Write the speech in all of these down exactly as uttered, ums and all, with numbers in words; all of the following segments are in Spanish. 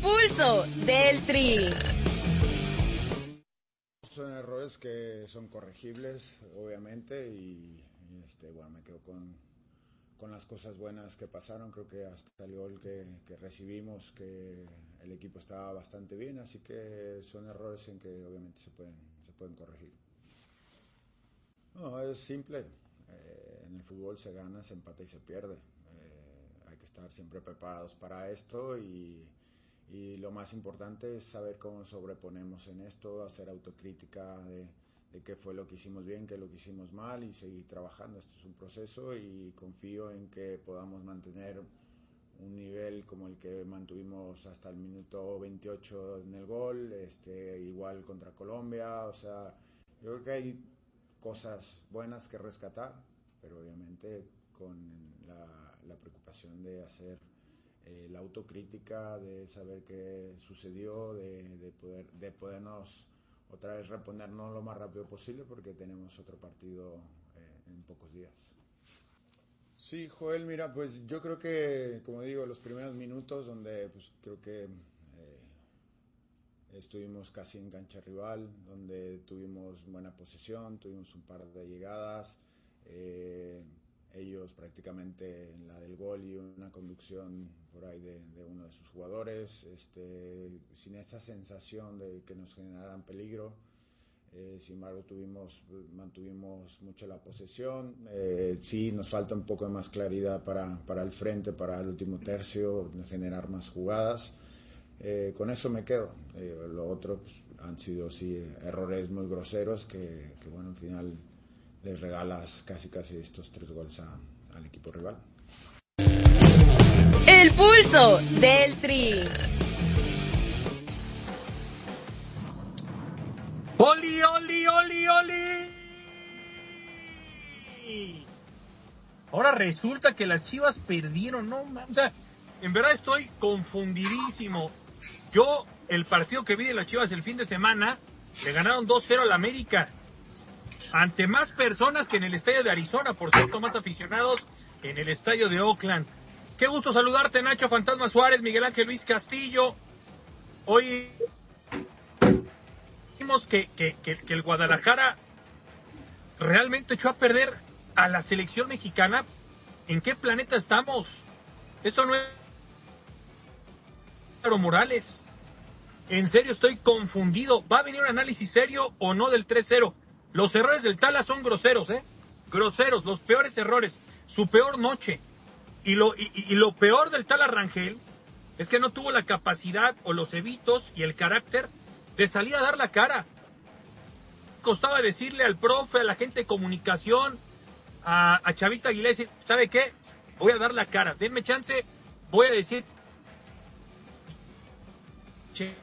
pulso del Tri. Son errores que son corregibles, obviamente, y, y este, bueno, me quedo con, con las cosas buenas que pasaron. Creo que hasta el gol que, que recibimos, que el equipo estaba bastante bien, así que son errores en que obviamente se pueden, se pueden corregir. No, es simple. Eh, en el fútbol se gana, se empata y se pierde. Eh, hay que estar siempre preparados para esto y, y lo más importante es saber cómo sobreponemos en esto, hacer autocrítica de, de qué fue lo que hicimos bien, qué es lo que hicimos mal y seguir trabajando. Esto es un proceso y confío en que podamos mantener un nivel como el que mantuvimos hasta el minuto veintiocho en el gol, este, igual contra Colombia. O sea, yo creo que hay cosas buenas que rescatar, pero obviamente con la, la preocupación de hacer eh, la autocrítica, de saber qué sucedió, de, de poder de podernos otra vez reponernos lo más rápido posible porque tenemos otro partido eh, en pocos días. Sí, Joel, mira, pues yo creo que, como digo, los primeros minutos donde pues creo que estuvimos casi en cancha rival, donde tuvimos buena posesión, tuvimos un par de llegadas, eh, ellos prácticamente en la del gol y una conducción por ahí de, de uno de sus jugadores, este, sin esa sensación de que nos generaran peligro. Eh, sin embargo, tuvimos, mantuvimos mucho la posesión. Eh, sí, nos falta un poco de más claridad para, para el frente, para el último tercio, generar más jugadas. Eh, con eso me quedo. Eh, lo otro pues, han sido sí errores muy groseros que, que bueno, al final les regalas casi casi estos tres goles a, al equipo rival. El pulso del Tri. ¡Oli, oli, oli, oli! Ahora resulta que las Chivas perdieron, no, o sea, en verdad estoy confundidísimo. Yo, el partido que vi de las Chivas el fin de semana, le ganaron dos cero al América. Ante más personas que en el estadio de Arizona, por cierto, más aficionados en el estadio de Oakland. Qué gusto saludarte, Nacho Fantasma Suárez, Miguel Ángel Luis Castillo. Hoy vimos que, que, que, que el Guadalajara realmente echó a perder a la selección mexicana. ¿En qué planeta estamos? Esto no es Claro Morales. En serio, estoy confundido. ¿Va a venir un análisis serio o no del tres cero? Los errores del Tala son groseros, ¿eh? Groseros, los peores errores. Su peor noche. Y lo, y, y lo peor del Tala Rangel es que no tuvo la capacidad o los evitos y el carácter de salir a dar la cara. Costaba decirle al profe, a la gente de comunicación, a, a Chavita Aguilera, ¿sabe qué? Voy a dar la cara. Denme chance, voy a decir... Che.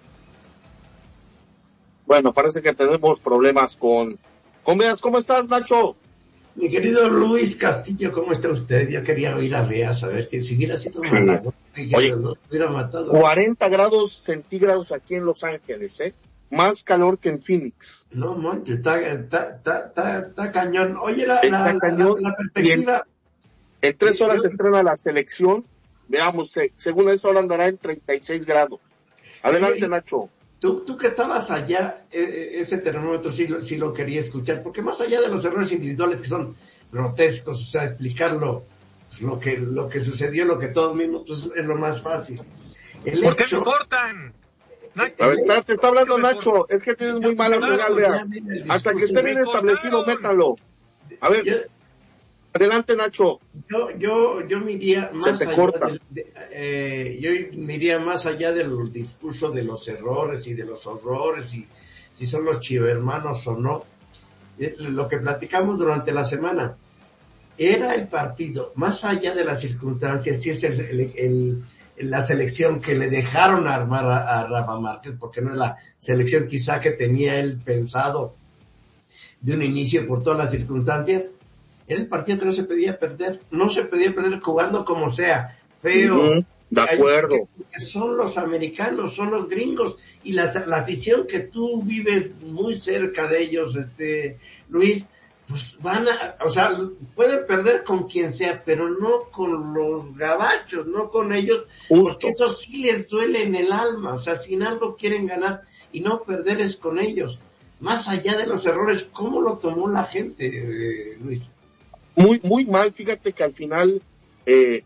Bueno, parece que tenemos problemas con... ¿Cómo estás, Nacho? Mi querido Luis Castillo, ¿cómo está usted? Yo quería oír a Bea, saber que si hubiera sido malo, que Oye, no hubiera matado. cuarenta grados centígrados aquí en Los Ángeles, ¿eh? Más calor que en Phoenix. No, monte, está, está, está, está, está cañón. Oye, la, está la, cañón. la, la perspectiva... En, en tres horas yo, se entrena la selección. Veamos, eh, según eso ahora andará en treinta y seis grados. Adelante, yo, Nacho. Tú, tú que estabas allá, eh, ese termómetro sí, sí lo quería escuchar, porque más allá de los errores individuales que son grotescos, o sea, explicarlo, pues, lo que lo que sucedió, lo que todos vimos, pues es lo más fácil. El ¿Por hecho, qué me cortan? A ver, espérate, te está hablando Nacho, es que tienes muy mala señal, Bea. Hasta que esté bien establecido, métalo. A ver, yo, adelante, Nacho. Yo, yo, yo me iría más allá de, de, eh, yo me iría más allá del discurso de los errores y de los horrores y si son los chivermanos o no. Eh, lo que platicamos durante la semana era el partido, más allá de las circunstancias, si es el, el, el la selección que le dejaron armar a, a Rafa Márquez, porque no es la selección quizá que tenía él pensado de un inicio por todas las circunstancias. Era el partido que no se podía perder, no se podía perder jugando como sea, feo. Uh-huh, de acuerdo. Que, que son los americanos, son los gringos, y la, la afición que tú vives muy cerca de ellos, este Luis, pues van a, o sea, pueden perder con quien sea, pero no con los gabachos, no con ellos, Justo. Porque eso sí les duele en el alma, o sea, sin algo quieren ganar y no perder es con ellos. Más allá de los errores, ¿cómo lo tomó la gente, eh, Luis? Muy, muy mal, fíjate que al final, eh,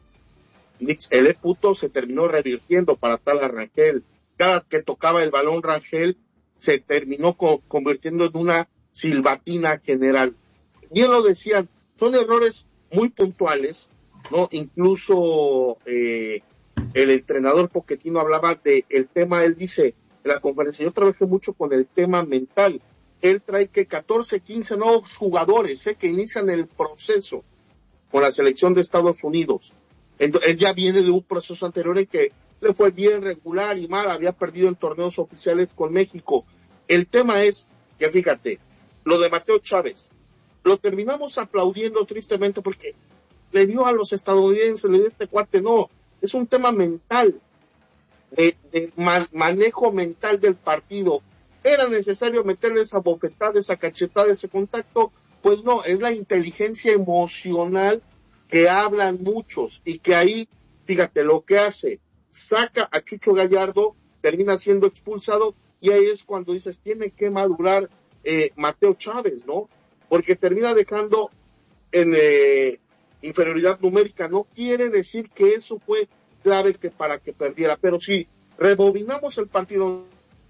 el E puto se terminó revirtiendo para Tala Rangel. Cada que tocaba el balón Rangel se terminó co- convirtiendo en una silbatina general. Bien lo decían, son errores muy puntuales, ¿no? Incluso eh, el entrenador Pochettino hablaba de el tema, él dice en la conferencia, yo trabajé mucho con el tema mental. Él trae que catorce, quince nuevos jugadores eh, que inician el proceso con la selección de Estados Unidos. Entonces, él ya viene de un proceso anterior en que le fue bien regular y mal, había perdido en torneos oficiales con México. El tema es que, fíjate, lo de Mateo Chávez, lo terminamos aplaudiendo tristemente porque le dio a los estadounidenses, le dio a este cuate, no, es un tema mental, de, de man, manejo mental del partido. ¿Era necesario meterle esa bofetada, esa cachetada, ese contacto? Pues no, es la inteligencia emocional que hablan muchos y que ahí, fíjate, lo que hace, saca a Chucho Gallardo, termina siendo expulsado y ahí es cuando dices, tiene que madurar eh, Mateo Chávez, ¿no? Porque termina dejando en eh, inferioridad numérica. No quiere decir que eso fue clave que para que perdiera, pero si rebobinamos el partido,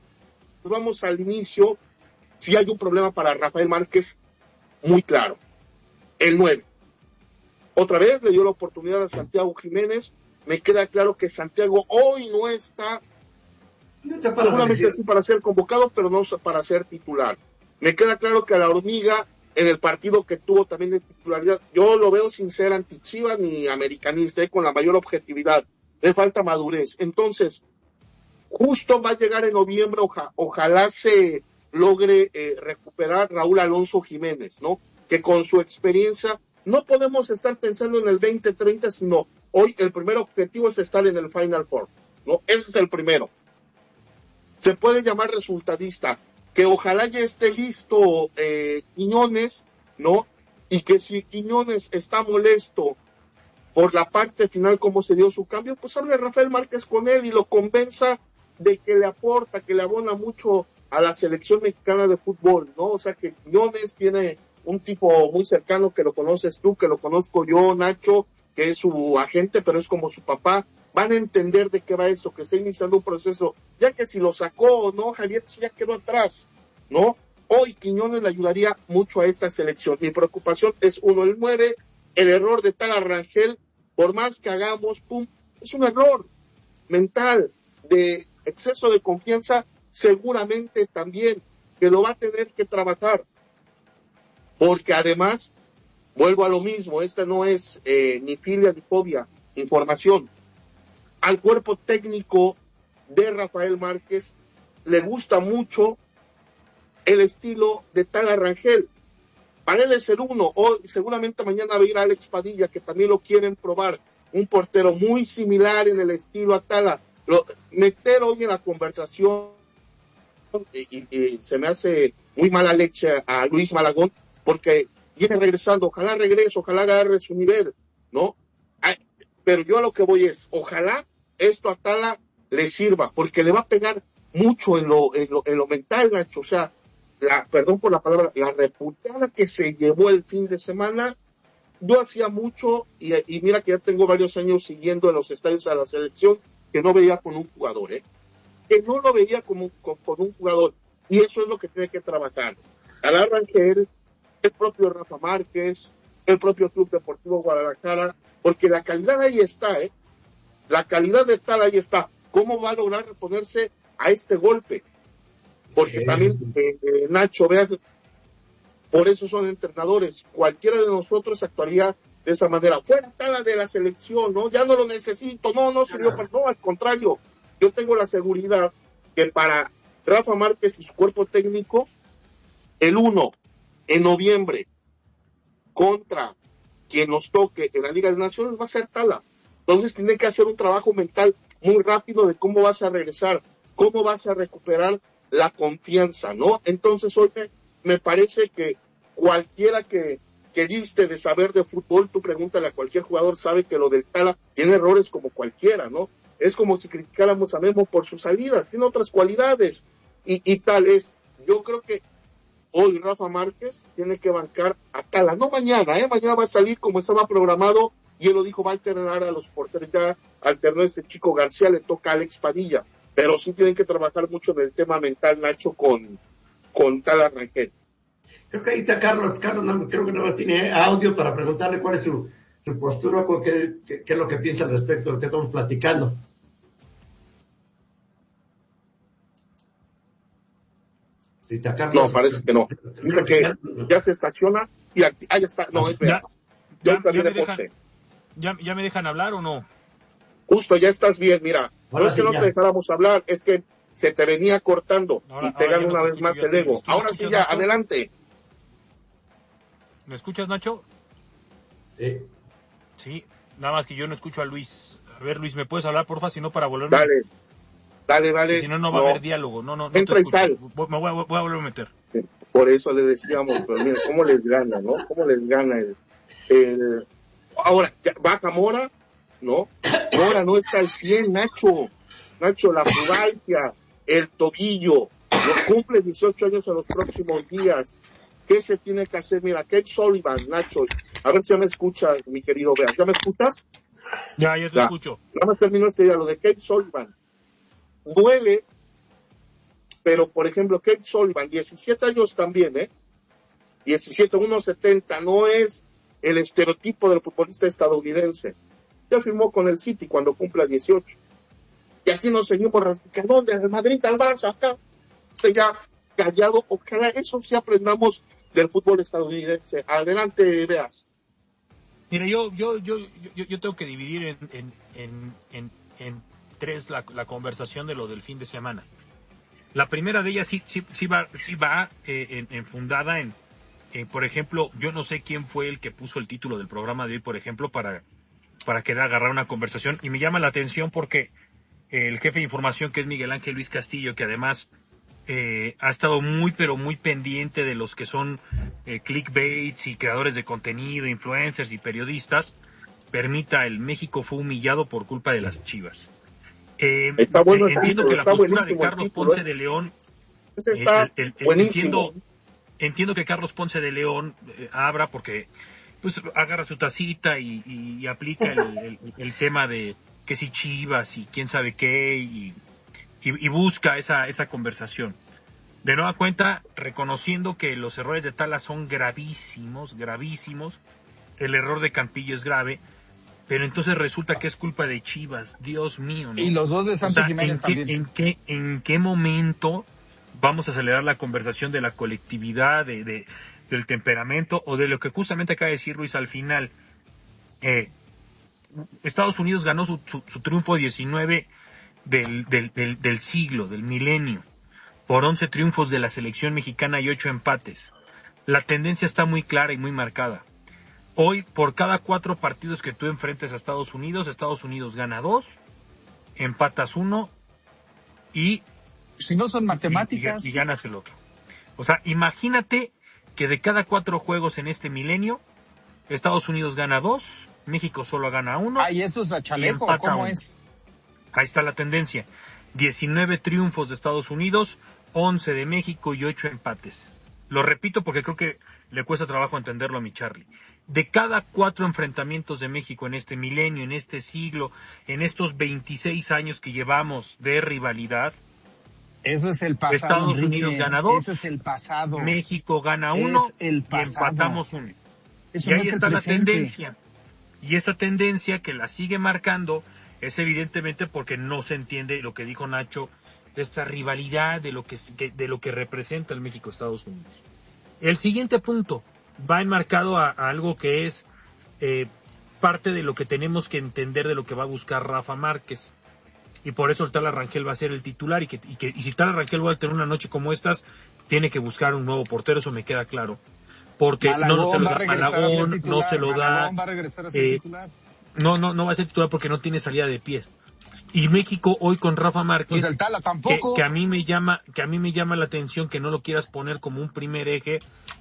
vamos al inicio, si hay un problema para Rafael Márquez, muy claro, el nueve. Otra vez le dio la oportunidad a Santiago Jiménez, me queda claro que Santiago hoy no está, no está para seguramente sí para ser convocado, pero no para ser titular. Me queda claro que a la Hormiga, en el partido que tuvo también de titularidad, yo lo veo sin ser anti-Chivas ni americanista, eh, con la mayor objetividad, le falta madurez. Entonces, justo va a llegar en noviembre, oja, ojalá se logre eh, recuperar Raúl Alonso Jiménez, ¿no? Que con su experiencia, no podemos estar pensando en el veinte treinta, sino hoy el primer objetivo es estar en el Final Four, ¿no? Ese es el primero. Se puede llamar resultadista, que ojalá ya esté listo eh, Quiñones, ¿no? Y que si Quiñones está molesto por la parte final, cómo se dio su cambio, pues hable Rafael Márquez con él y lo convenza de que le aporta, que le abona mucho a la selección mexicana de fútbol, ¿no? O sea, que Quiñones tiene un tipo muy cercano que lo conoces tú, que lo conozco yo, Nacho, que es su agente, pero es como su papá. Van a entender de qué va esto, que está iniciando un proceso, ya que si lo sacó o no, Javier ya quedó atrás, ¿no? Hoy Quiñones le ayudaría mucho a esta selección. Mi preocupación es uno, el nueve, el error de Tala Rangel, por más que hagamos, pum, es un error mental, de exceso de confianza, seguramente también, que lo va a tener que trabajar, porque además, vuelvo a lo mismo, esta no es eh, ni filia ni fobia, información. Al cuerpo técnico de Rafael Márquez le gusta mucho el estilo de Tala Rangel. Para él es el uno, hoy seguramente mañana va a ir Alex Padilla, que también lo quieren probar, un portero muy similar en el estilo a Tala. Lo, meter hoy en la conversación, y, y, y se me hace muy mala leche a Luis Malagón, porque viene regresando, ojalá regrese, ojalá agarre su nivel, ¿no? Ay, pero yo a lo que voy es, ojalá esto a Tala le sirva, porque le va a pegar mucho en lo, en lo, en lo mental, Nacho. O sea, la, perdón por la palabra, la reputada que se llevó el fin de semana, yo hacía mucho, y, y mira que ya tengo varios años siguiendo en los estadios a la selección, que no veía con un jugador, ¿eh? Que no lo veía como, con, con un jugador, y eso es lo que tiene que trabajar. Tala Rangel, el propio Rafa Márquez, el propio Club Deportivo Guadalajara, porque la calidad ahí está, ¿eh? La calidad de tal ahí está. ¿Cómo va a lograr reponerse a este golpe? Porque sí, también, eh, eh, Nacho, veas, por eso son entrenadores. Cualquiera de nosotros actuaría de esa manera. Fuera Tala de la selección, ¿no? Ya no lo necesito, no, no sirvió para, no, al contrario. Yo tengo la seguridad que para Rafa Márquez y su cuerpo técnico, el uno, en noviembre, contra quien nos toque en la Liga de Naciones, va a ser Tala. Entonces tiene que hacer un trabajo mental muy rápido de cómo vas a regresar, cómo vas a recuperar la confianza, ¿no? Entonces hoy me, me parece que cualquiera que, que diste de saber de fútbol, tú pregúntale a cualquier jugador, sabe que lo del Tala tiene errores como cualquiera, ¿no? Es como si criticáramos a Memo por sus salidas, tiene otras cualidades, y, y tal es. Yo creo que hoy Rafa Márquez tiene que bancar a Tala, no mañana, ¿eh? Mañana va a salir como estaba programado, y él lo dijo, va a alternar a los porteros, ya alternó este chico García, le toca a Alex Padilla, pero sí tienen que trabajar mucho en el tema mental, Nacho, con, con Tala Rangel. Creo que ahí está Carlos, Carlos no, creo que nada más tiene audio para preguntarle cuál es su, su postura, qué, qué, qué es lo que piensa al respecto de lo que estamos platicando. Sí, está Carlos. No, parece que no. Dice que ya se estaciona y aquí, ah, ya está, no, es ya, ya, ya, me dejan, ya, ¿Ya me dejan hablar o no? Justo, ya estás bien, mira. Ahora no es sí, que no ya. te dejáramos hablar, es que se te venía cortando Ahora, y te gana no una vez más el ego. Ahora sí, ya, Nacho? adelante. ¿Me escuchas, Nacho? Sí. Sí, nada más que yo no escucho a Luis. A ver, Luis, ¿me puedes hablar, porfa? Si no, para volverme. Dale, dale, dale. Si no, no va no. a haber diálogo. No, no, no Entra te y sal. escucho. Me voy, a- voy a volver a meter. Por eso le decíamos, pero mira, cómo les gana, ¿no? Cómo les gana el... el... Ahora, ya, baja Mora, ¿no? Mora no está al cien, Nacho. Nacho, la pubalgia, el tobillo, lo cumple dieciocho años en los próximos días. ¿Qué se tiene que hacer? Mira, Kate Sullivan, Nacho, a ver si ya me escuchas, mi querido Bea. ¿Ya me escuchas? Ya, ya te Ya. escucho. Nada más terminó ese día, lo de Kate Sullivan. Duele, pero por ejemplo, Kate Sullivan, diecisiete años también, ¿eh? diecisiete, uno setenta, no es el estereotipo del futbolista estadounidense. Ya firmó con el City cuando cumpla dieciocho. Y aquí nos seguimos rascando desde Madrid al Barça, acá. Usted ya callado, ojalá eso sí aprendamos del fútbol estadounidense. Adelante, Veas. Mira, yo, yo, yo, yo, yo tengo que dividir en, en, en, en, en tres la, la conversación de lo del fin de semana. La primera de ellas sí, sí, sí va, sí va eh, en, en fundada en, eh, por ejemplo, yo no sé quién fue el que puso el título del programa de hoy, por ejemplo, para, para querer agarrar una conversación. Y me llama la atención porque el jefe de información, que es Miguel Ángel Luis Castillo, que además eh, ha estado muy, pero muy pendiente de los que son eh, clickbaits y creadores de contenido, influencers y periodistas, permita el México fue humillado por culpa de las Chivas. Eh, Está bueno el entiendo título, que la está postura de buenísimo el Carlos título, Ponce ¿eh? de León, Ese eh, está el- el- el- buenísimo. entiendo, entiendo que Carlos Ponce de León eh, abra porque pues agarra su tacita y, y- y aplica el, el- el tema de que si Chivas y quién sabe qué y, y- y busca esa, esa conversación. De nueva cuenta, reconociendo que los errores de Tala son gravísimos, gravísimos, el error de Campillo es grave, pero entonces resulta que es culpa de Chivas, Dios mío, ¿no? Y los dos de Santos O sea, Jiménez ¿en qué, también. en qué, en qué momento vamos a acelerar la conversación de la colectividad, de, de- del temperamento, o de lo que justamente acaba de decir Luis al final? Eh, Estados Unidos ganó su, su, su triunfo diecinueve del, del, del, del siglo, del milenio, por once triunfos de la selección mexicana y ocho empates. La tendencia está muy clara y muy marcada. Hoy, por cada cuatro partidos que tú enfrentes a Estados Unidos, Estados Unidos gana dos, empatas uno y, Si no son matemáticas. y, y ganas el otro. O sea, imagínate que de cada cuatro juegos en este milenio, Estados Unidos gana dos, México solo gana uno. Ay, eso es a chaleco, empata ¿cómo uno. es? Ahí está la tendencia. diecinueve triunfos de Estados Unidos, once de México y ocho empates. Lo repito porque creo que le cuesta trabajo entenderlo a mi Charlie. De cada cuatro enfrentamientos de México en este milenio, en este siglo, en estos veintiséis años que llevamos de rivalidad, Eso es el pasado. Estados Enrique. Unidos gana dos, Eso es el pasado. México gana uno Es el y pasado. empatamos uno. Eso Y no ahí es el está la presente. tendencia. Y esa tendencia que la sigue marcando es evidentemente porque no se entiende lo que dijo Nacho de esta rivalidad, de lo que, de lo que representa el México-Estados Unidos. El siguiente punto va enmarcado a, a algo que es eh, parte de lo que tenemos que entender de lo que va a buscar Rafa Márquez. Y por eso el Tala Rangel va a ser el titular y que, y que y si Tala Rangel va a tener una noche como estas, tiene que buscar un nuevo portero, eso me queda claro. Porque Malagón no se lo va a da regresar a ser Malagón, titular. no se lo da. Malagón va a regresar a ser eh, titular. No, no, no va a ser titular porque no tiene salida de pies. Y México hoy con Rafa Márquez, Pues el Tala que, tampoco. que a mí me llama, que a mí me llama la atención que no lo quieras poner como un primer eje,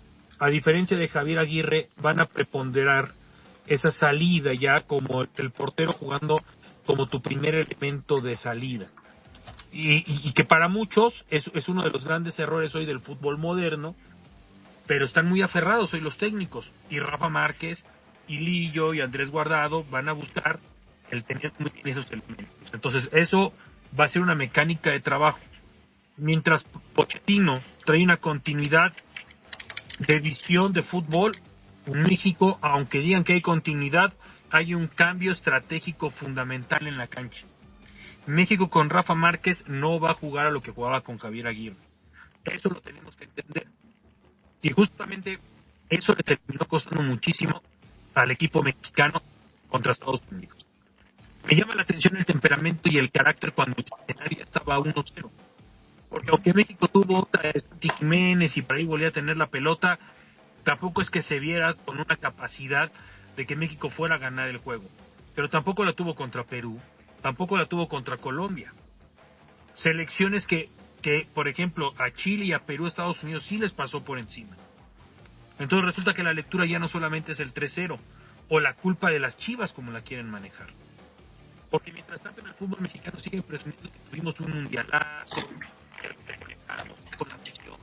a diferencia de Javier Aguirre, van a preponderar esa salida ya como el portero jugando como tu primer elemento de salida. Y, y, y que para muchos es, es uno de los grandes errores hoy del fútbol moderno, pero están muy aferrados hoy los técnicos. Y Rafa Márquez, y Lillo, y Andrés Guardado van a buscar el tener muy bien esos elementos. Entonces eso va a ser una mecánica de trabajo. Mientras Pochettino trae una continuidad de visión de fútbol, en México, aunque digan que hay continuidad, hay un cambio estratégico fundamental en la cancha. México con Rafa Márquez no va a jugar a lo que jugaba con Javier Aguirre. Eso lo tenemos que entender. Y justamente eso le terminó costando muchísimo al equipo mexicano contra Estados Unidos. Me llama la atención el temperamento y el carácter cuando el escenario estaba uno cero. Porque aunque México tuvo otra de Santi Jiménez y por ahí volvía a tener la pelota, tampoco es que se viera con una capacidad de que México fuera a ganar el juego. Pero tampoco la tuvo contra Perú, tampoco la tuvo contra Colombia. Selecciones que, que, por ejemplo, a Chile y a Perú, Estados Unidos sí les pasó por encima. Entonces resulta que la lectura ya no solamente es el tres cero, o la culpa de las Chivas, como la quieren manejar. Porque mientras tanto en el fútbol mexicano siguen presumiendo que tuvimos un mundialazo, que con la selección,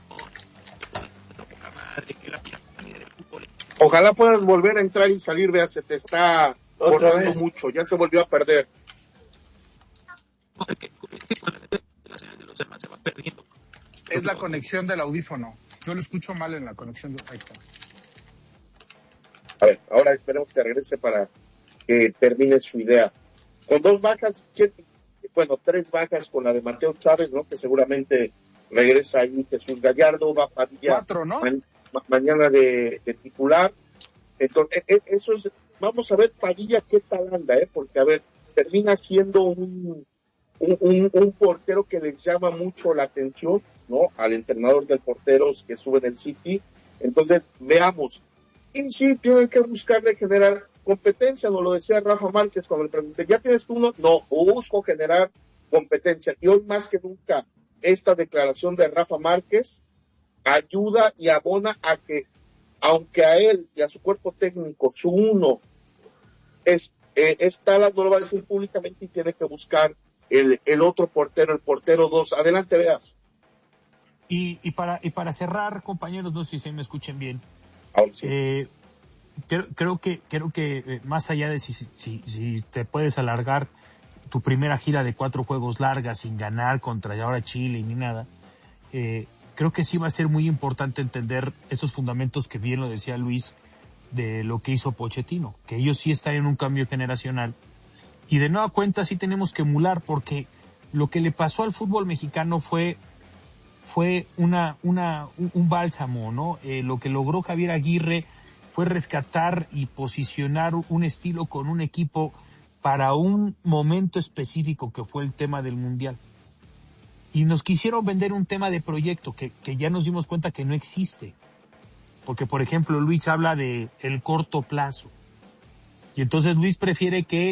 que la pirámide del fútbol. Ojalá puedas volver a entrar y salir, vea, se te está cortando mucho, ya se volvió a perder. Es la conexión del audífono. Yo lo escucho mal en la conexión de... Ahí está. A ver, ahora esperemos que regrese para que termine su idea. Con dos bajas, bueno, tres bajas con la de Mateo Chávez, ¿no? Que seguramente regresa ahí Jesús Gallardo, va Padilla. Cuatro, ¿no? Ma- mañana de, de titular. Entonces, eso es, vamos a ver Padilla qué tal anda, ¿eh? Porque, a ver, termina siendo un, un, un, un portero que les llama mucho la atención, ¿no? Al entrenador del porteros que sube del City. Entonces, veamos. Y sí, tienen que buscarle generar competencia, nos lo decía Rafa Márquez cuando le pregunté, ¿ya tienes tú uno? No, busco generar competencia. Y hoy más que nunca, esta declaración de Rafa Márquez ayuda y abona a que, aunque a él y a su cuerpo técnico, su uno es, eh, es Talas, no lo va a decir públicamente y tiene que buscar el, el otro portero, el portero dos. Adelante, Veas. Y, y, para, y para cerrar, compañeros, no sé si me escuchen bien. Ahora sí. Eh, creo, creo que, creo que eh, más allá de si, si, si te puedes alargar tu primera gira de cuatro juegos largas sin ganar contra ahora Chile ni nada, eh, creo que sí va a ser muy importante entender esos fundamentos que bien lo decía Luis de lo que hizo Pochettino, que ellos sí están en un cambio generacional y de nueva cuenta sí tenemos que emular, porque lo que le pasó al fútbol mexicano fue fue una una un, un bálsamo, ¿no? Eh, lo que logró Javier Aguirre fue rescatar y posicionar un estilo con un equipo para un momento específico que fue el tema del Mundial. Y nos quisieron vender un tema de proyecto que, que ya nos dimos cuenta que no existe. Porque, por ejemplo, Luis habla de el corto plazo. Y entonces Luis prefiere que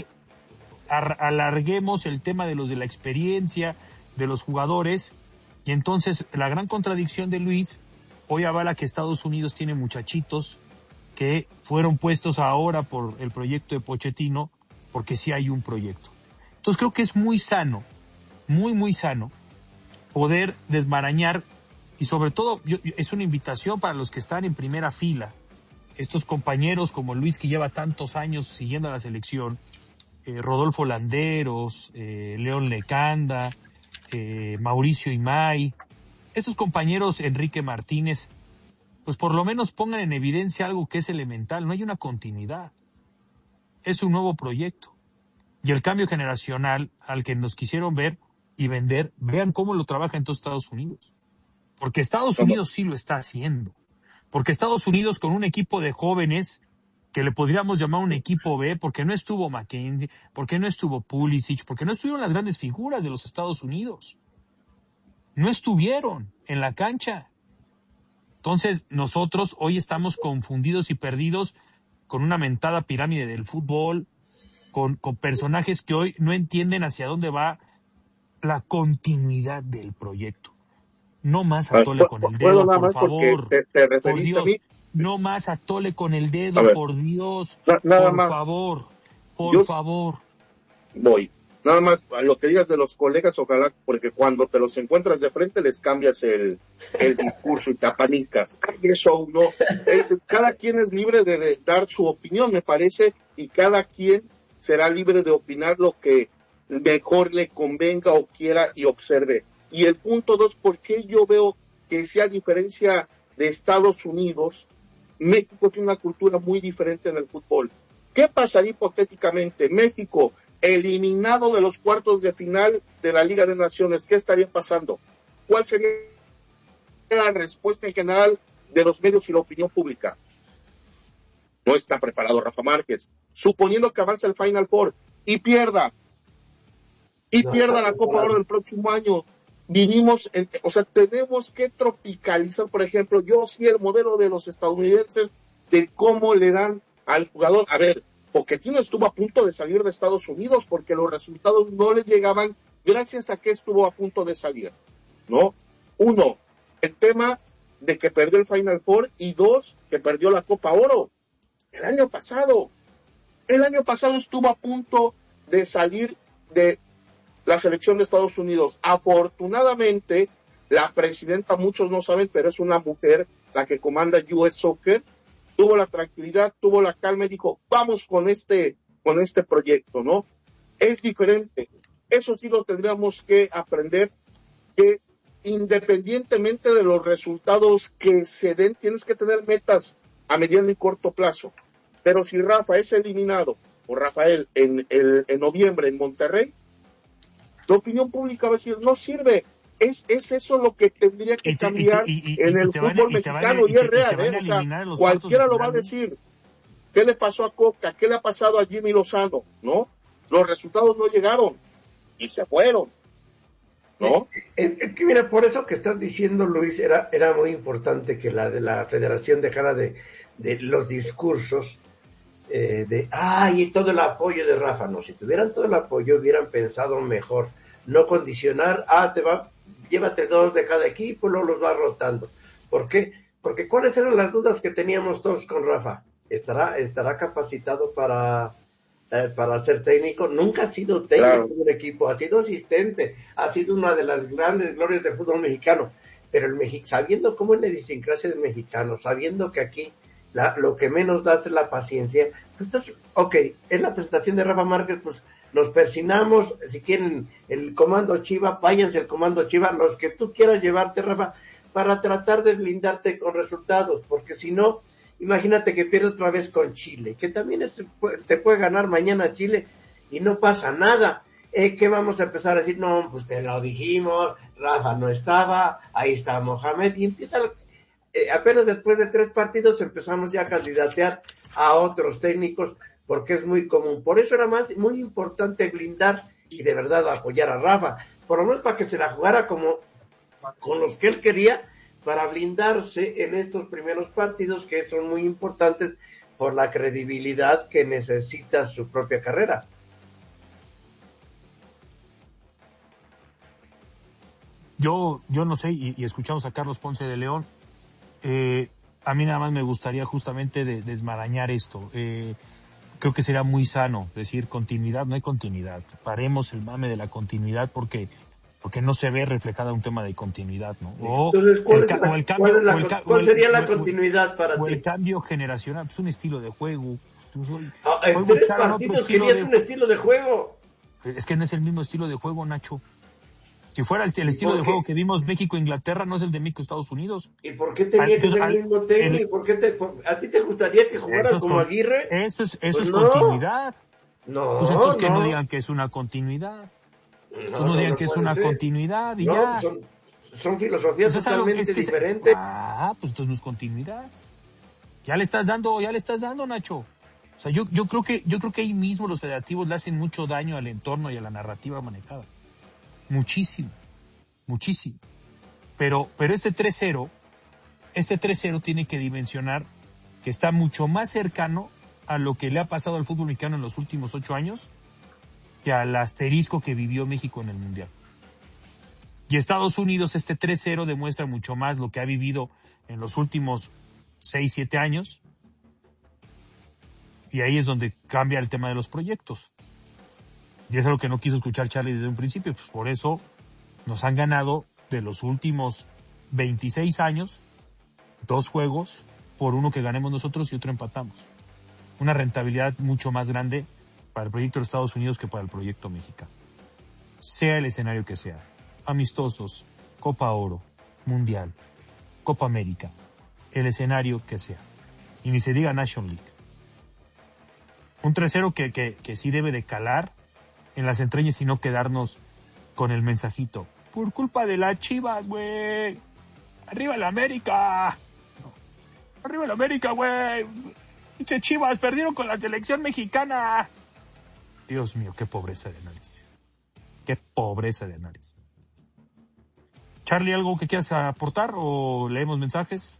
alarguemos el tema de los de la experiencia, de los jugadores. Y entonces la gran contradicción de Luis hoy avala que Estados Unidos tiene muchachitos que fueron puestos ahora por el proyecto de Pochettino, porque sí hay un proyecto. Entonces creo que es muy sano, muy, muy sano, poder desmarañar, y sobre todo yo, es una invitación para los que están en primera fila, estos compañeros como Luis, que lleva tantos años siguiendo a la selección, eh, Rodolfo Landeros, eh, León Lecanda, eh, Mauricio Imay, estos compañeros, Enrique Martínez, pues por lo menos pongan en evidencia algo que es elemental. No hay una continuidad, es un nuevo proyecto, y el cambio generacional al que nos quisieron ver y vender, vean cómo lo trabaja en todos Estados Unidos, porque Estados Unidos sí lo está haciendo, porque Estados Unidos con un equipo de jóvenes que le podríamos llamar un equipo B, porque no estuvo McKenzie, porque no estuvo Pulisic, porque no estuvieron las grandes figuras de los Estados Unidos, no estuvieron en la cancha. Entonces nosotros hoy estamos confundidos y perdidos con una mentada pirámide del fútbol, con, con personajes que hoy no entienden hacia dónde va la continuidad del proyecto. No más atole con el dedo, por favor. Te, te referiste a mí. no más atole con el dedo, por Dios. Na, nada por más. favor, por Yo favor. Voy. Nada más, a lo que digas de los colegas, ojalá, porque cuando te los encuentras de frente les cambias el, el discurso y te apanicas. Ay, eso no. Eh, cada quien es libre de, de dar su opinión, me parece, y cada quien será libre de opinar lo que mejor le convenga o quiera y observe. Y el punto dos, ¿por qué yo veo que si a diferencia de Estados Unidos, México tiene una cultura muy diferente en el fútbol? ¿Qué pasaría hipotéticamente? México eliminado de los cuartos de final de la Liga de Naciones, ¿qué estaría pasando? ¿Cuál sería la respuesta en general de los medios y la opinión pública? No está preparado Rafa Márquez. Suponiendo que avance el Final Four y pierda, y no, pierda la Copa Oro del próximo año, vivimos, en, o sea, tenemos que tropicalizar, por ejemplo, yo sí el modelo de los estadounidenses de cómo le dan al jugador. A ver, Pochettino estuvo a punto de salir de Estados Unidos porque los resultados no le llegaban gracias a que estuvo a punto de salir, ¿no? Uno, el tema de que perdió el Final Four, y dos, que perdió la Copa Oro. El año pasado, el año pasado estuvo a punto de salir de la selección de Estados Unidos. Afortunadamente, la presidenta, muchos no saben, pero es una mujer, la que comanda U S Soccer, tuvo la tranquilidad, tuvo la calma y dijo, vamos con este, con este proyecto, ¿no? Es diferente. Eso sí lo tendríamos que aprender, que independientemente de los resultados que se den, tienes que tener metas a mediano y corto plazo. Pero si Rafa es eliminado, o Rafael, en, el, en noviembre en Monterrey, la opinión pública va a decir, no sirve. Es, es eso lo que tendría que y te, cambiar y te, y, y, en el fútbol mexicano, y, y es real, ¿eh? O sea, cualquiera lo va a decir. ¿Qué le pasó a Coca? ¿Qué le ha pasado a Jimmy Lozano? ¿No? Los resultados no llegaron y se fueron, ¿no? Es, es que mira, por eso que estás diciendo, Luis, era, era muy importante que la de la federación dejara de, de los discursos eh, de, ay, y todo el apoyo de Rafa. No, si tuvieran todo el apoyo hubieran pensado mejor. No condicionar, ah, te va, llévate dos de cada equipo, luego los va rotando. ¿Por qué? Porque ¿cuáles eran las dudas que teníamos todos con Rafa? ¿Estará, estará capacitado para, eh, para ser técnico? Nunca ha sido técnico claro. de un equipo, ha sido asistente, ha sido una de las grandes glorias del fútbol mexicano. Pero el Mexic, sabiendo cómo es la idiosincrasia del mexicano, sabiendo que aquí la, lo que menos da es la paciencia, pues entonces, ok, en la presentación de Rafa Márquez, pues nos persinamos, si quieren el comando Chiva, váyanse al comando Chiva, los que tú quieras llevarte, Rafa, para tratar de blindarte con resultados, porque si no, imagínate que pierdes otra vez con Chile, que también es, te puede ganar mañana Chile y no pasa nada. Eh, ¿Qué vamos a empezar a decir? No, pues te lo dijimos, Rafa no estaba, ahí está Mohamed, y empieza, eh, apenas después de tres partidos empezamos ya a candidatear a otros técnicos, porque es muy común. Por eso era más muy importante blindar y de verdad apoyar a Rafa, por lo menos para que se la jugara como con los que él quería, para blindarse en estos primeros partidos que son muy importantes por la credibilidad que necesita su propia carrera. Yo, yo no sé, y, y escuchamos a Carlos Ponce de León, eh, a mí nada más me gustaría justamente de, desmarañar esto. Eh, creo que sería muy sano decir continuidad, no hay continuidad. Paremos el mame de la continuidad porque porque no se ve reflejada un tema de continuidad, ¿no? O Entonces, ¿cuál, el, es la, o el cambio, ¿cuál, es la, o el, ¿cuál sería o la el, continuidad para o ti? el cambio generacional, pues un estilo de juego. Ah, en tres partidos querías de... un estilo de juego. Es que no es el mismo estilo de juego, Nacho. Si fuera el, el estilo de juego que vimos México-Inglaterra, no es el de México-Estados Unidos. ¿Y por qué tenía al, que ser el mismo técnico? El, ¿Por qué te, por, ¿A ti te gustaría que jugara como con, Aguirre? Eso es, eso pues es no. continuidad. No, pues entonces no. que no digan que es una continuidad. No, pues no, no digan no que es una ser. continuidad y no, ya. Son, son filosofías pues totalmente es que diferentes. Se, ah, pues entonces no es continuidad. Ya le estás dando, ya le estás dando, Nacho. O sea, yo, yo creo que, yo creo que ahí mismo los federativos le hacen mucho daño al entorno y a la narrativa manejada. Muchísimo. Muchísimo. Pero, pero este tres cero, este tres cero tiene que dimensionar que está mucho más cercano a lo que le ha pasado al fútbol mexicano en los últimos ocho años que al asterisco que vivió México en el Mundial. Y Estados Unidos, este tres cero demuestra mucho más lo que ha vivido en los últimos seis, siete años. Y ahí es donde cambia el tema de los proyectos. Y es algo que no quiso escuchar Charlie desde un principio. Pues por eso nos han ganado de los últimos veintiséis años, dos juegos por uno que ganemos nosotros y otro empatamos. Una rentabilidad mucho más grande para el proyecto de los Estados Unidos que para el proyecto mexicano. Sea el escenario que sea. Amistosos, Copa Oro, Mundial, Copa América. El escenario que sea. Y ni se diga National League. Un tres cero que, que, que sí debe de calar en las entrañas y no quedarnos con el mensajito. Por culpa de las Chivas, güey. ¡Arriba el América! No. ¡Arriba el América, güey! ¡Pinche Chivas! ¡Perdieron con la selección mexicana! Dios mío, qué pobreza de análisis. Qué pobreza de análisis. Charlie, ¿algo que quieras aportar o leemos mensajes?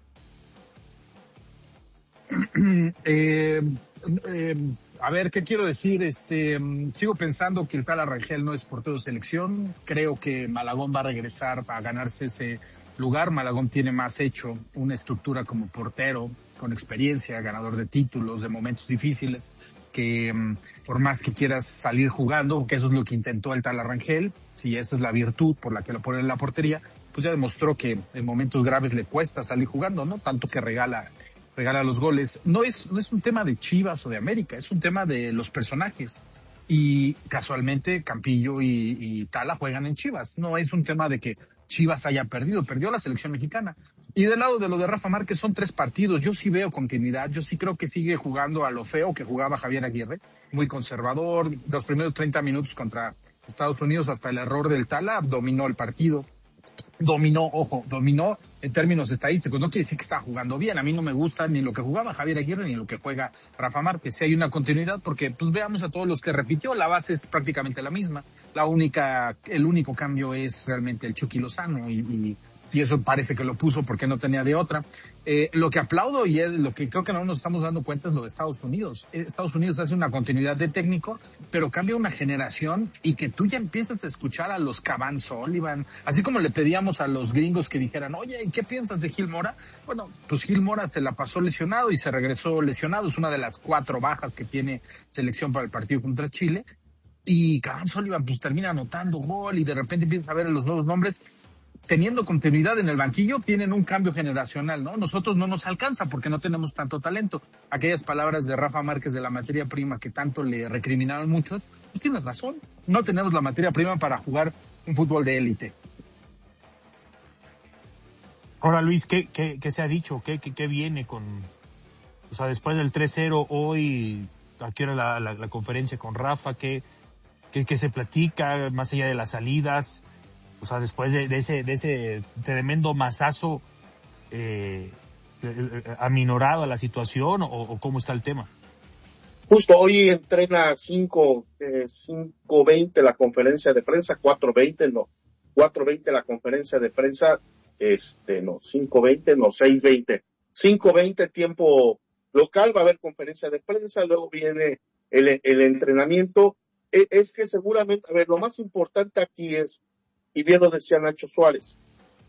eh, eh, a ver, ¿qué quiero decir? Este, sigo pensando que el Tala Rangel no es portero de selección. Creo que Malagón va a regresar para ganarse ese lugar. Malagón tiene más hecho, una estructura como portero, con experiencia, ganador de títulos, de momentos difíciles, que por más que quieras salir jugando, que eso es lo que intentó el Tala Rangel, si esa es la virtud por la que lo ponen en la portería, pues ya demostró que en momentos graves le cuesta salir jugando, ¿no? Tanto que regala regala los goles. No es, no es un tema de Chivas o de América, es un tema de los personajes. Y casualmente Campillo y, y Tala juegan en Chivas. No es un tema de que Chivas haya perdido, perdió la selección mexicana. Y del lado de lo de Rafa Márquez son tres partidos. Yo sí veo continuidad, yo sí creo que sigue jugando a lo feo que jugaba Javier Aguirre, muy conservador. Los primeros treinta minutos contra Estados Unidos hasta el error del Tala dominó el partido. Dominó, ojo, dominó en términos estadísticos. No quiere decir que está jugando bien. A mí no me gusta ni lo que jugaba Javier Aguirre ni lo que juega Rafa Márquez. Si hay una continuidad, porque pues veamos a todos los que repitió, la base es prácticamente la misma. La única, el único cambio es realmente el Chucky Lozano y, y, y eso parece que lo puso porque no tenía de otra. Eh, lo que aplaudo y es lo que creo que no nos estamos dando cuenta es lo de Estados Unidos. Estados Unidos hace una continuidad de técnico, pero cambia una generación y que tú ya empiezas a escuchar a los Caván Sullivan, así como le pedíamos a los gringos que dijeran, oye, ¿qué piensas de Gil Mora? Bueno, pues Gil Mora te la pasó lesionado y se regresó lesionado, es una de las cuatro bajas que tiene selección para el partido contra Chile, y Caván Sullivan pues termina anotando gol y de repente empiezas a ver los nuevos nombres. Teniendo continuidad en el banquillo, tienen un cambio generacional, ¿no? Nosotros no nos alcanza porque no tenemos tanto talento. Aquellas palabras de Rafa Márquez de la materia prima que tanto le recriminaron muchos, pues tienes razón. No tenemos la materia prima para jugar un fútbol de élite. Ahora, Luis, ¿qué, qué, qué se ha dicho? ¿Qué, qué, qué viene con...? O sea, después del tres cero, hoy, aquí era la, la, la conferencia con Rafa, ¿qué, qué, qué se platica más allá de las salidas? O sea, después de, de ese de ese tremendo mazazo, eh, ¿aminorado a la situación o, o cómo está el tema? Justo hoy entrena cinco, eh, cinco veinte la conferencia de prensa, cuatro veinte no, cuatro veinte la conferencia de prensa, este no, cinco veinte no, seis veinte cinco veinte tiempo local, va a haber conferencia de prensa, luego viene el, el entrenamiento. Es, es que seguramente, a ver, lo más importante aquí es, y bien lo decía Nacho Suárez,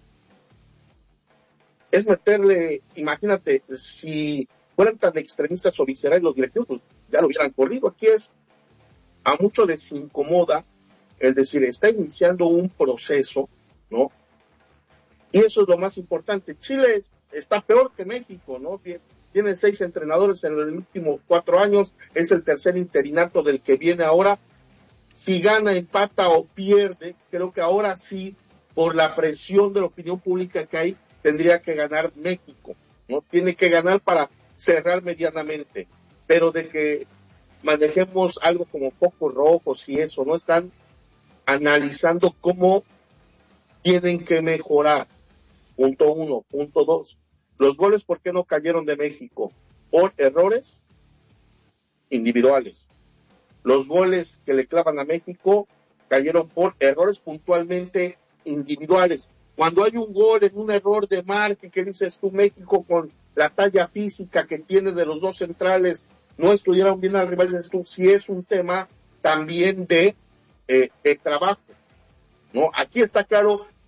es meterle, imagínate, si fueran tan extremistas o viscerales los directivos, pues ya lo hubieran corrido. Aquí es, a muchos les incomoda el decir, está iniciando un proceso, ¿no? Y eso es lo más importante. Chile es, está peor que México, ¿no? Tiene seis entrenadores en los últimos cuatro años, es el tercer interinato del que viene ahora. Si gana, empata o pierde, creo que ahora sí, por la presión de la opinión pública que hay, tendría que ganar México, ¿no? Tiene que ganar para cerrar medianamente, pero de que manejemos algo como focos rojos y eso, no están analizando cómo tienen que mejorar. Punto uno, punto dos. Los goles, ¿por qué no cayeron de México? Por errores individuales. Los goles que le clavan a México cayeron por errores puntualmente individuales. Cuando hay un gol en un error de marca, que dices tú, México con la talla física que tiene de los dos centrales, no estudiaron bien al rival, dices tú, si es un tema también de, eh, de trabajo, ¿no? Aquí está claro que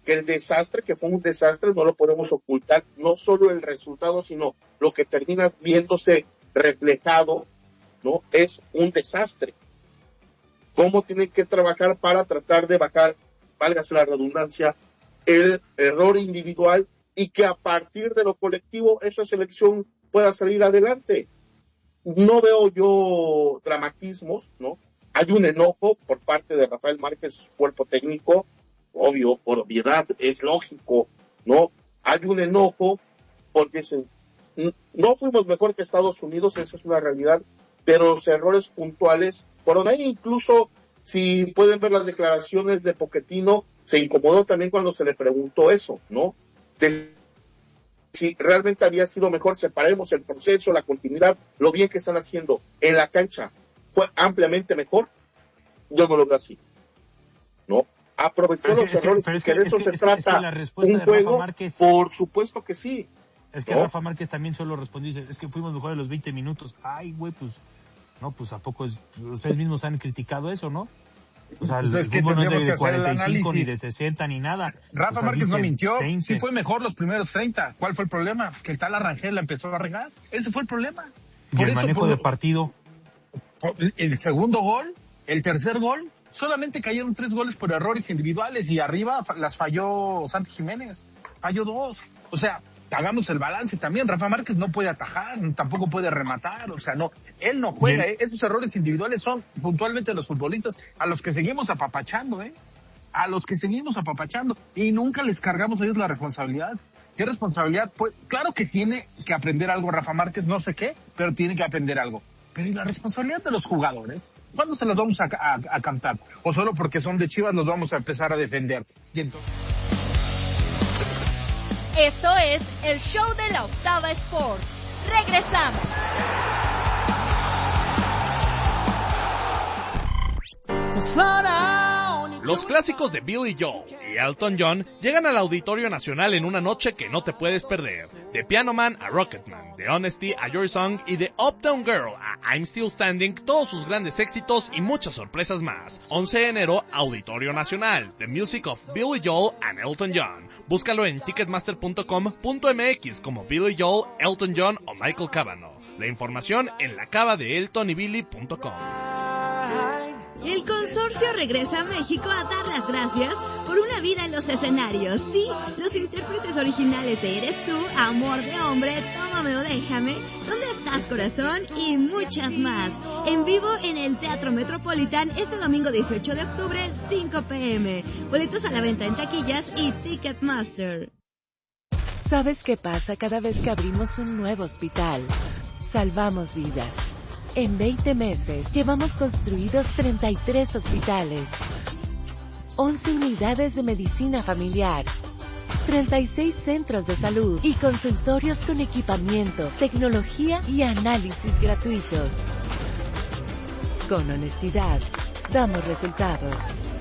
que el desastre, que fue un desastre, no lo podemos ocultar, no solo el resultado, sino lo que termina viéndose reflejado, ¿no? Es un desastre. ¿Cómo tienen que trabajar para tratar de bajar, válgase la redundancia, el error individual y que a partir de lo colectivo esa selección pueda salir adelante? No veo yo dramatismos, ¿no? Hay un enojo por parte de Rafael Márquez, su cuerpo técnico, obvio, por obviedad, es lógico, ¿no? Hay un enojo porque se, no fuimos mejor que Estados Unidos, esa es una realidad, pero los errores puntuales, por ahí incluso, si pueden ver las declaraciones de Pochettino, se incomodó también cuando se le preguntó eso, ¿no? De, si realmente había sido mejor, separemos el proceso, la continuidad, lo bien que están haciendo en la cancha, fue ampliamente mejor. Yo no lo veo así, ¿no? Aprovechó los errores, pero es que de eso se trata un juego, Márquez, por supuesto que sí. Es que ¿no? Rafa Márquez también solo respondió, dice, es que fuimos mejor a los veinte minutos. Ay, güey, pues, no, pues, ¿a poco es? Ustedes mismos han criticado eso, ¿no? O sea, el fútbol no es de cuarenta y cinco, ni de sesenta, ni nada. Rafa o sea, Márquez no mintió. veinte. Sí fue mejor los primeros treinta. ¿Cuál fue el problema? Que el Tala Rangel la empezó a regar. Ese fue el problema. Por y el manejo de partido. El segundo gol, el tercer gol, solamente cayeron tres goles por errores individuales y arriba las falló Santi Jiménez. Falló dos. O sea, hagamos el balance también. Rafa Márquez no puede atajar, tampoco puede rematar, o sea, no, él no juega, ¿eh? Esos errores individuales son puntualmente los futbolistas a los que seguimos apapachando, ¿eh? A los que seguimos apapachando y nunca les cargamos a ellos la responsabilidad. ¿Qué responsabilidad? Pues claro que tiene que aprender algo Rafa Márquez, no sé qué, pero tiene que aprender algo. Pero ¿y la responsabilidad de los jugadores? ¿Cuándo se las vamos a, a, a cantar? ¿O solo porque son de Chivas los vamos a empezar a defender? Y entonces... Esto es el show de la Octava Sport. Regresamos. Los clásicos de Billy Joel y Elton John llegan al Auditorio Nacional en una noche que no te puedes perder. De Piano Man a Rocketman, de Honesty a Your Song y de Uptown Girl a I'm Still Standing, todos sus grandes éxitos y muchas sorpresas más. once de enero, Auditorio Nacional, The Music of Billy Joel and Elton John. Búscalo en ticketmaster punto com punto m x como Billy Joel, Elton John o Michael Cavanaugh. La información en la cava de elton y billy punto com. El consorcio regresa a México a dar las gracias por una vida en los escenarios. Sí, los intérpretes originales de Eres Tú, Amor de Hombre, Tómame o Déjame, ¿Dónde estás, corazón? Y muchas más. En vivo en el Teatro Metropolitan este domingo dieciocho de octubre, cinco pe eme. Boletos a la venta en taquillas y Ticketmaster. ¿Sabes qué pasa cada vez que abrimos un nuevo hospital? Salvamos vidas. En veinte meses llevamos construidos treinta y tres hospitales, once unidades de medicina familiar, treinta y seis centros de salud y consultorios con equipamiento, tecnología y análisis gratuitos. Con honestidad, damos resultados.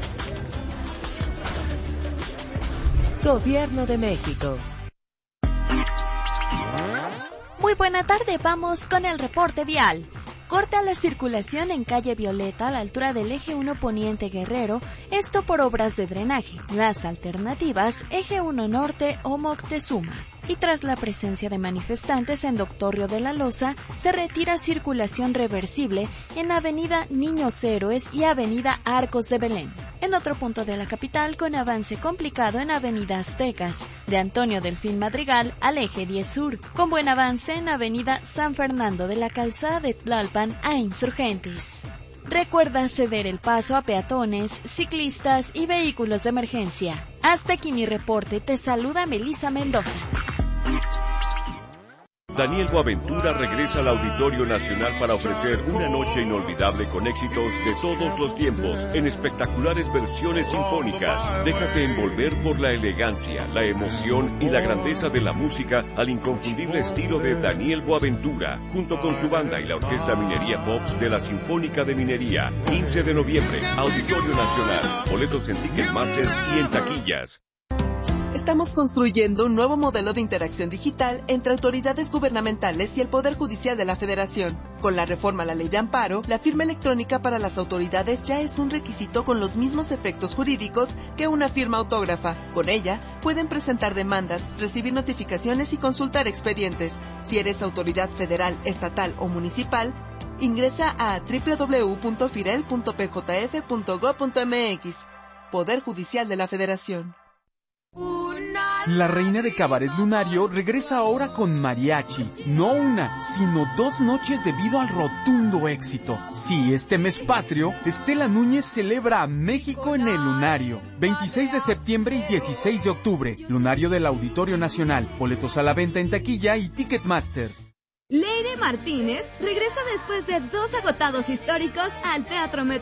Gobierno de México. Muy buena tarde, vamos con el reporte vial. Corta la circulación en calle Violeta a la altura del eje uno Poniente Guerrero, esto por obras de drenaje. Las alternativas, eje uno Norte o Moctezuma. Y tras la presencia de manifestantes en Doctor Río de la Loza, se retira circulación reversible en avenida Niños Héroes y avenida Arcos de Belén. En otro punto de la capital, con avance complicado en avenida Aztecas, de Antonio Delfín Madrigal al eje diez Sur, con buen avance en avenida San Fernando de la Calzada de Tlalpan a Insurgentes. Recuerda ceder el paso a peatones, ciclistas y vehículos de emergencia. Hasta aquí mi reporte, te saluda Melissa Mendoza. Daniel Boaventura regresa al Auditorio Nacional para ofrecer una noche inolvidable con éxitos de todos los tiempos, en espectaculares versiones sinfónicas. Déjate envolver por la elegancia, la emoción y la grandeza de la música al inconfundible estilo de Daniel Boaventura, junto con su banda y la Orquesta Minería Pops de la Sinfónica de Minería. quince de noviembre, Auditorio Nacional. Boletos en Ticketmaster y en taquillas. Estamos construyendo un nuevo modelo de interacción digital entre autoridades gubernamentales y el Poder Judicial de la Federación. Con la reforma a la Ley de Amparo, la firma electrónica para las autoridades ya es un requisito con los mismos efectos jurídicos que una firma autógrafa. Con ella, pueden presentar demandas, recibir notificaciones y consultar expedientes. Si eres autoridad federal, estatal o municipal, ingresa a doble u doble u doble u punto firel punto p j f punto gob punto m x. Poder Judicial de la Federación. La reina de Cabaret Lunario regresa ahora con mariachi. No una, sino dos noches debido al rotundo éxito. Sí, este mes patrio, Estela Núñez celebra a México en el Lunario. veintiséis de septiembre y dieciséis de octubre. Lunario del Auditorio Nacional. Boletos a la venta en taquilla y Ticketmaster. Leire Martínez regresa después de dos agotados históricos al Teatro Metro.